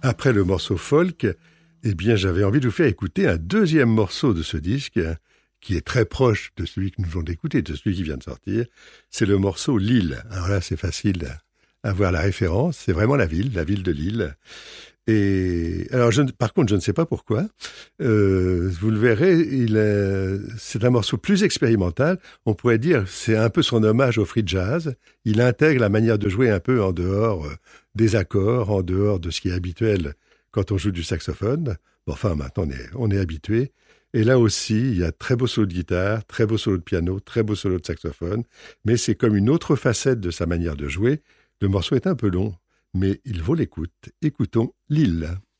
Après le morceau folk, eh bien, j'avais envie de vous faire écouter un deuxième morceau de ce disque, qui est très proche de celui que nous venons d'écouter, de celui qui vient de sortir. C'est le morceau Lille. Alors là, c'est facile à voir la référence. C'est vraiment la ville de Lille. Et alors, par contre, je ne sais pas pourquoi. Vous le verrez, c'est un morceau plus expérimental. On pourrait dire, c'est un peu son hommage au free jazz. Il intègre la manière de jouer un peu en dehors des accords, en dehors de ce qui est habituel quand on joue du saxophone. Bon, enfin, maintenant, on est habitué. Et là aussi, il y a très beau solo de guitare, très beau solo de piano, très beau solo de saxophone. Mais c'est comme une autre facette de sa manière de jouer. Le morceau est un peu long, mais il vaut l'écoute. Écoutons Lille.